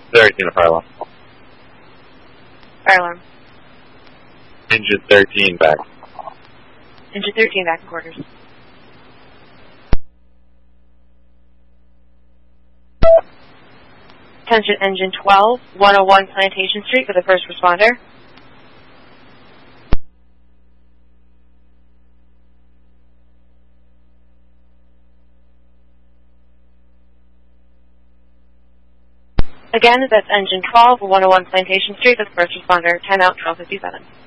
13 fire alarm. Fire alarm. Engine 13 back. Engine 13 back in quarters. Attention Engine 12, 101 Plantation Street for the first responder. Again, that's Engine 12, 101 Plantation Street for the first responder, 10 out, 1257.